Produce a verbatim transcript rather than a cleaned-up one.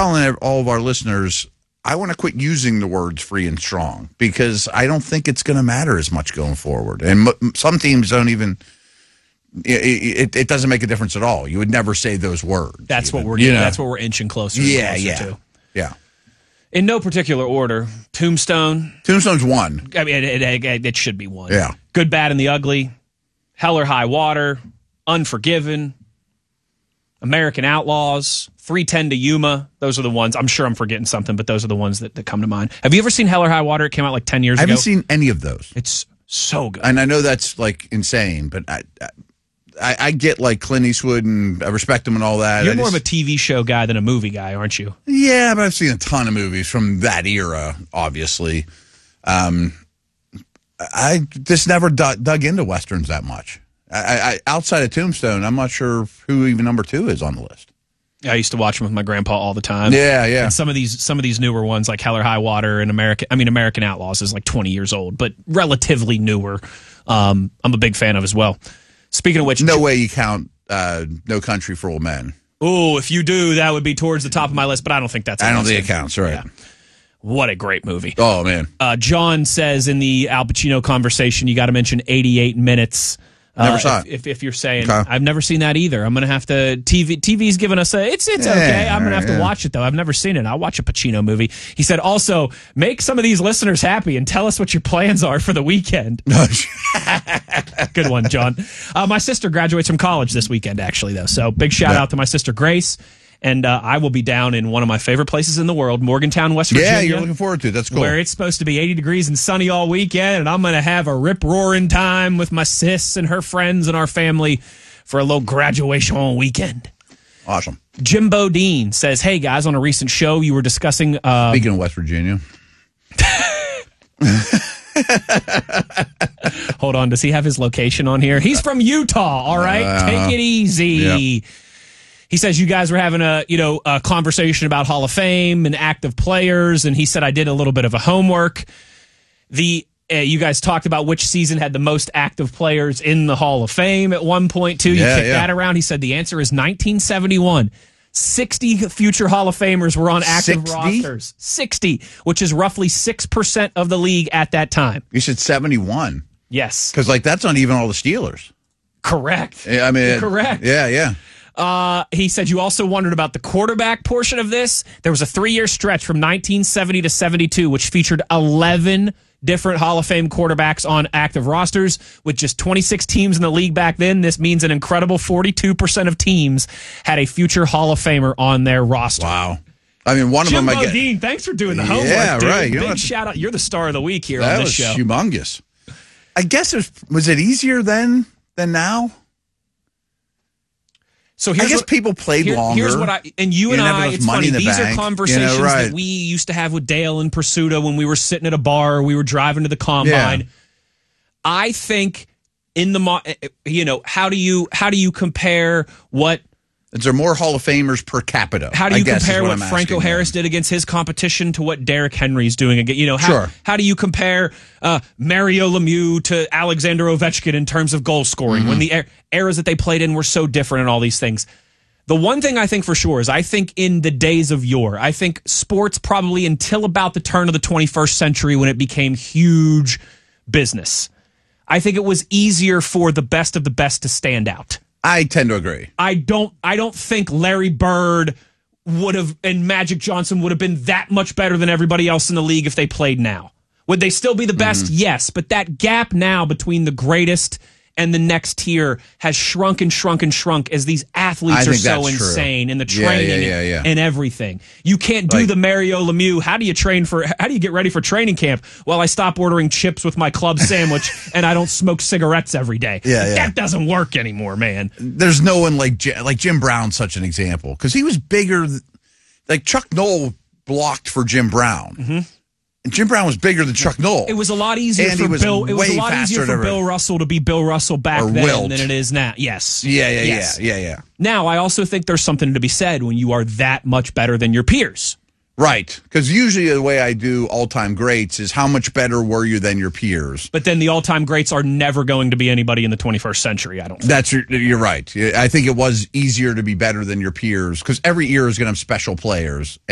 telling all of our listeners, I want to quit using the words free and strong because I don't think it's going to matter as much going forward. And m- some teams don't even, it, it, it doesn't make a difference at all. You would never say those words. That's even, what we're you doing. know? That's what we're inching closer, yeah, closer yeah, to. Yeah. In no particular order, Tombstone. Tombstone's one. I mean, it, it, it, it should be one. Yeah. Good, Bad, and the Ugly. Hell or High Water. Unforgiven. American Outlaws. three ten to Yuma. Those are the ones. I'm sure I'm forgetting something, but those are the ones that, that come to mind. Have you ever seen Hell or High Water? It came out like ten years I ago. haven't seen any of those. It's so good. And I know that's like insane, but I, I, I get like Clint Eastwood and I respect him and all that. You're I more just, of a T V show guy than a movie guy, aren't you? Yeah, but I've seen a ton of movies from that era, obviously. Um, I just never dug, dug into Westerns that much. I, I, outside of Tombstone, I'm not sure who even number two is on the list. I used to watch them with my grandpa all the time. Yeah, yeah. And some of these some of these newer ones, like Hell or High Water and American, I mean American Outlaws is like twenty years old, but relatively newer. Um, I'm a big fan of as well. Speaking of which, no way you count uh, No Country for Old Men. Oh, if you do, that would be towards the top of my list, but I don't think that's. I don't think it counts, right? Yeah. What a great movie! Oh man, uh, John says in the Al Pacino conversation, you got to mention eighty-eight minutes. Never uh, saw if, it. If, if you're saying Okay. I've never seen that either, I'm gonna have to. T V T V's giving us a. It's it's Yeah, okay. I'm gonna have yeah. to watch it though. I've never seen it. I'll watch a Pacino movie. He said also make some of these listeners happy and tell us what your plans are for the weekend. Good one, John. Uh, my sister graduates from college this weekend, actually, though. So big shout Yeah. out to my sister Grace. And uh, I will be down in one of my favorite places in the world, Morgantown, West Virginia. Yeah, you're looking forward to it. That's cool. Where it's supposed to be eighty degrees and sunny all weekend, and I'm going to have a rip-roaring time with my sis and her friends and our family for a little graduation weekend. Awesome. Jimbo Dean says, hey, guys, on a recent show, you were discussing... Uh, Speaking of West Virginia. Hold on, does he have his location on here? He's from Utah, all right? Uh, Take it easy. Yep. He says you guys were having a, you know, a conversation about Hall of Fame and active players, and he said I did a little bit of a homework. The uh, you guys talked about which season had the most active players in the Hall of Fame at one point, too. You Yeah, kicked yeah. that around. He said the answer is nineteen seventy-one. sixty future Hall of Famers were on active sixty? rosters. sixty, which is roughly six percent of the league at that time. You said seventy-one. Yes. Because, like, that's not even all the Steelers. Correct. Yeah, I mean, Correct. Yeah, yeah. Uh, he said you also wondered about the quarterback portion of this. There was a three-year stretch from nineteen seventy to seventy-two, which featured eleven different Hall of Fame quarterbacks on active rosters. With just twenty-six teams in the league back then, this means an incredible forty-two percent of teams had a future Hall of Famer on their roster. Wow. I mean, one Jim of them I get. Bodine, thanks for doing the homework, Yeah, dude. right. You Big know what- shout out. You're the star of the week here That on was this show. humongous. I guess it was, was it easier then than now? So I here's guess what, people played here- longer. Here's what I and you, You and didn't have I. enough It's money funny. in the These bank. are You know, conversations right. that we used to have with Dale and Pursuta when we were sitting at a bar. We were driving to the combine. Yeah. I think in the mo- you know how do you how do you compare what Is there more Hall of Famers per capita? how do I you guess is compare what, I'm Franco asking Harris then. did against his competition to what Derrick Henry's doing again? You know how Sure. how do you compare uh, Mario Lemieux to Alexander Ovechkin in terms of goal scoring Mm-hmm. when the er- eras that they played in were so different and all these things? The one thing I think for sure is I think in the days of yore, I think sports probably until about the turn of the twenty-first century when it became huge business, I think it was easier for the best of the best to stand out. I tend to agree. I don't I don't think Larry Bird would have and Magic Johnson would have been that much better than everybody else in the league if they played now. Would they still be the best? Mm-hmm. Yes, but that gap now between the greatest and the next tier has shrunk and shrunk and shrunk as these I athletes are think so that's true. insane in the Yeah, training yeah, yeah, yeah. and everything. You can't do Like- the Mario Lemieux. How do you train for how do you get ready for training camp? Well, I stop ordering chips with my club sandwich and I don't smoke cigarettes every day. Yeah, yeah. That doesn't work anymore, man. There's no one like J- like Jim Brown's such an example because he was bigger. th- Like Chuck Noll blocked for Jim Brown, Mm-hmm. and Jim Brown was bigger than Chuck Noll. It was a lot easier And he for was Bill. It was a way lot easier faster for than Bill everyone. Russell to be Bill Russell back Or then Wilt. than it is now. Yes. Yeah, yeah, Yes. yeah, yeah, yeah. Now, I also think there's something to be said when you are that much better than your peers. Right, because usually the way I do all-time greats is how much better were you than your peers. But then the all-time greats are never going to be anybody in the twenty-first century, I don't think. That's you're right. I think it was easier to be better than your peers because every era is going to have special players.